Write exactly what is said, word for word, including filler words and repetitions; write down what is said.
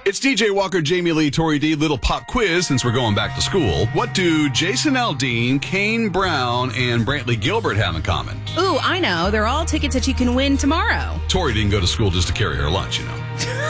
It's D J Walker, Jamie Lee, Tori D. Little pop quiz since we're going back to school. What do Jason Aldean, Kane Brown, and Brantley Gilbert have in common? Ooh, I know. They're all tickets that you can win tomorrow. Tori didn't go to school just to carry her lunch, you know.